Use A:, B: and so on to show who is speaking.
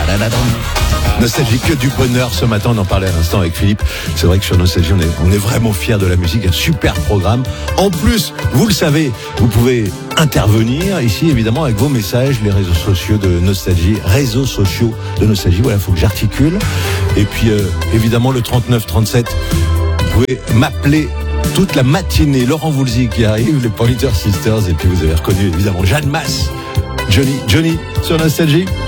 A: Nostalgie, que du bonheur ce matin, on en parlait à l'instant avec Philippe. C'est vrai que sur Nostalgie, on est vraiment fiers de la musique, un super programme. En plus, vous le savez, vous pouvez intervenir ici évidemment avec vos messages, les réseaux sociaux de Nostalgie, voilà, faut que j'articule. Et puis évidemment le 3937, vous pouvez m'appeler toute la matinée. Laurent Voulzy qui arrive, les Pointer Sisters, et puis vous avez reconnu évidemment Jeanne Masse, Johnny sur Nostalgie.